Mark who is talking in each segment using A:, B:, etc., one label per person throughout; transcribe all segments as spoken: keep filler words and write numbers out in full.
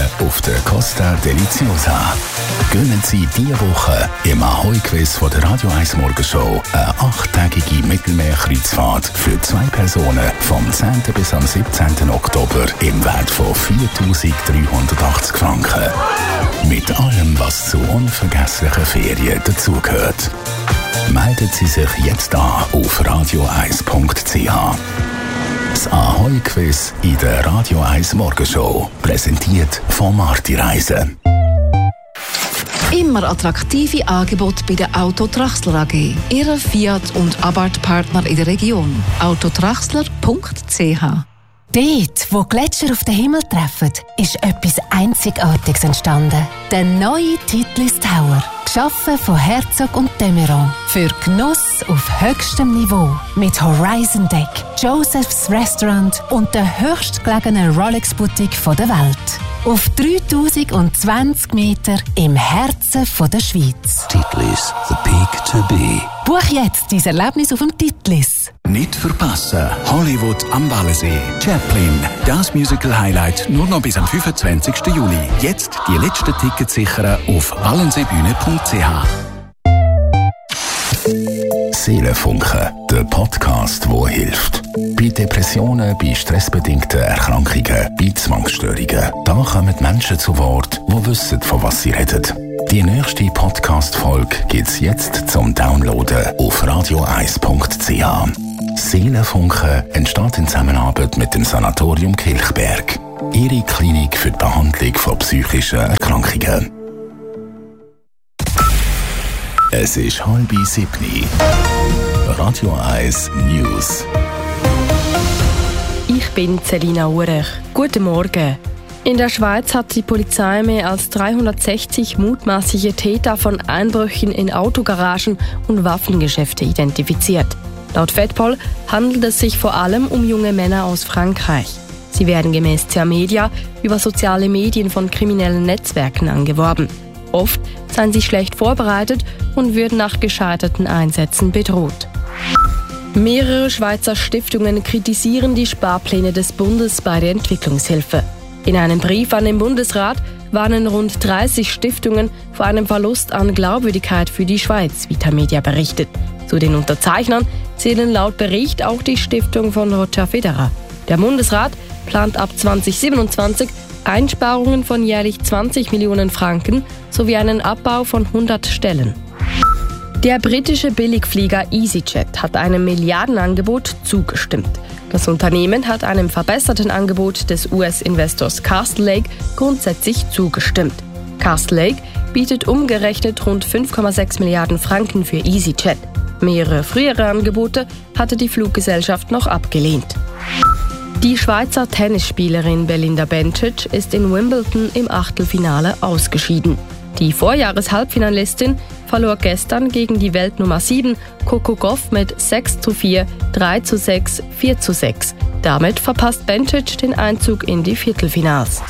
A: auf der Costa Deliciosa. Gönnen Sie diese Woche im Ahoi-Quiz von der Radio eins Morgenshow eine achttägige Mittelmeerkreuzfahrt für zwei Personen vom zehnten bis am siebzehnten Oktober im Wert von viertausenddreihundertachtzig Franken. Mit allem, was zu unvergesslichen Ferien dazugehört. Melden Sie sich jetzt an auf radio eins punkt c h. Das Ahoi-Quiz in der Radio eins Morgenshow. Präsentiert von Marti Reisen.
B: Immer attraktive Angebote bei der Auto Traxler A G. Ihre Fiat- und Abarth-Partner in der Region. autotraxler punkt c h.
C: Dort, wo Gletscher auf den Himmel treffen, ist etwas Einzigartiges entstanden. Der neue Titlis Tower. Geschaffen von Herzog und de Meuron. Für Genuss auf höchstem Niveau. Mit Horizon Deck, Joseph's Restaurant und der höchstgelegenen Rolex-Boutique der Welt. Auf dreitausendzwanzig Meter im Herzen der Schweiz.
D: Titlis, the peak to be.
C: Buch jetzt dein Erlebnis auf dem Titlis.
D: Nicht verpassen. Hollywood am Wallensee. Chaplin. Das Musical-Highlight nur noch bis am fünfundzwanzigsten Juli. Jetzt die letzten Tickets sichern auf wallenseebühne punkt c h.
A: Seelenfunken, der Podcast, der hilft. Bei Depressionen, bei stressbedingten Erkrankungen, bei Zwangsstörungen. Da kommen Menschen zu Wort, die wissen, von was sie reden. Die nächste Podcast-Folge gibt es jetzt zum Downloaden auf radio eins punkt c h. Seelenfunken entsteht in Zusammenarbeit mit dem Sanatorium Kilchberg. Ihre Klinik für die Behandlung von psychischen Erkrankungen. Es ist halb sieben. Radio eins News.
E: Ich bin Selina Urech. Guten Morgen. In der Schweiz hat die Polizei mehr als dreihundertsechzig mutmaßliche Täter von Einbrüchen in Autogaragen und Waffengeschäfte identifiziert. Laut Fedpol handelt es sich vor allem um junge Männer aus Frankreich. Sie werden gemäß Tamedia über soziale Medien von kriminellen Netzwerken angeworben. Oft seien sie schlecht vorbereitet und würden nach gescheiterten Einsätzen bedroht. Mehrere Schweizer Stiftungen kritisieren die Sparpläne des Bundes bei der Entwicklungshilfe. In einem Brief an den Bundesrat warnen rund dreißig Stiftungen vor einem Verlust an Glaubwürdigkeit für die Schweiz, wie Tamedia berichtet. Zu den Unterzeichnern zählen laut Bericht auch die Stiftung von Roger Federer. Der Bundesrat plant ab zweitausendsiebenundzwanzig Einsparungen von jährlich zwanzig Millionen Franken sowie einen Abbau von hundert Stellen. Der britische Billigflieger EasyJet hat einem Milliardenangebot zugestimmt. Das Unternehmen hat einem verbesserten Angebot des U S-Investors Castlelake grundsätzlich zugestimmt. Castlelake bietet umgerechnet rund fünf Komma sechs Milliarden Franken für EasyJet. Mehrere frühere Angebote hatte die Fluggesellschaft noch abgelehnt. Die Schweizer Tennisspielerin Belinda Bencic ist in Wimbledon im Achtelfinale ausgeschieden. Die Vorjahres-Halbfinalistin verlor gestern gegen die Weltnummer sieben Coco Gauff mit sechs zu vier, drei zu sechs, vier zu sechs. Damit verpasst Bencic den Einzug in die Viertelfinals.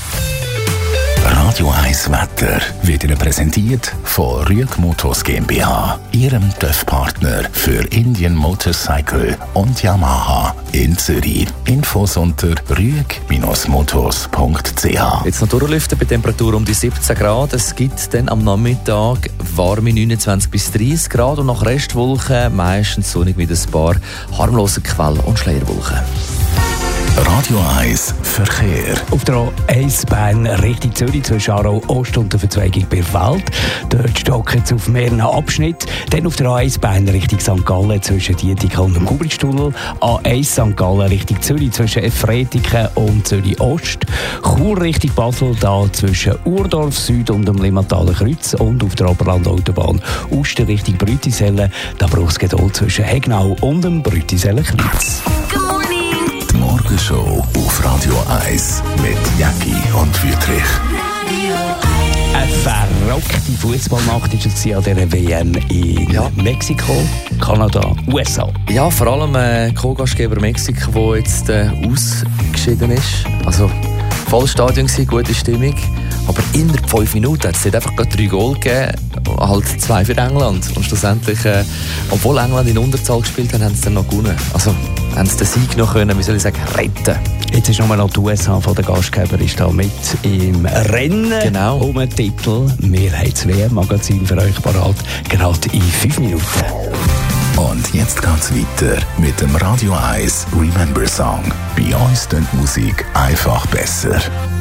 A: Radio eins Wetter wird Ihnen präsentiert von Rüeg Motors GmbH, Ihrem T Ö F-Partner für Indian Motorcycle und Yamaha in Zürich. Infos unter rüeg motors punkt c h.
F: Jetzt noch durchlüften bei Temperatur um die siebzehn Grad. Es gibt dann am Nachmittag warme neunundzwanzig bis dreißig Grad und nach Restwolken meistens sonnig mit ein paar harmlosen Quell- und Schleierwolken.
A: Radio eins Verkehr.
G: Auf der A eins Bahn Richtung Zürich zwischen Aarau Ost und der Verzweigung Birfeld. Dort stockt es auf mehreren Abschnitten. Dann auf der A eins Bahn Richtung Sankt Gallen zwischen Dietikon und dem Kubrickstunnel. A eins Sankt Gallen Richtung Zürich zwischen Efretiken und Zürich Ost. Chur Richtung Basel da zwischen Urdorf Süd und dem Limmataler Kreuz. Und auf der Oberland-Autobahn Uster Richtung Brütisellen. Da braucht es Geduld zwischen Hegnau und dem Brütiseller Kreuz.
A: Die Morgenshow auf Radio eins mit Jacki und Wüthrich.
G: Eine verrückte Fußballnacht war es an dieser W M in ja. Mexiko, Kanada, U S A.
F: Ja, vor allem äh, Co-Gastgeber Mexiko, der jetzt äh, ausgeschieden ist. Also volles Stadion war, gute Stimmung. Aber innerhalb fünf Minuten hat es einfach drei Goal gegeben, halt zwei für England. Und schlussendlich, äh, obwohl England in Unterzahl gespielt hat, haben sie dann noch gewonnen. Also haben sie den Sieg noch können, wie soll ich sagen, retten.
G: Jetzt ist nochmal noch die U S A von der Gastgeber ist da mit im Rennen
F: genau.
G: um den Titel. Wir haben das W M-Magazin für euch parat, gerade in fünf Minuten.
A: Und jetzt geht's weiter mit dem Radio eins Remember Song. Bei uns klingt Musik einfach besser.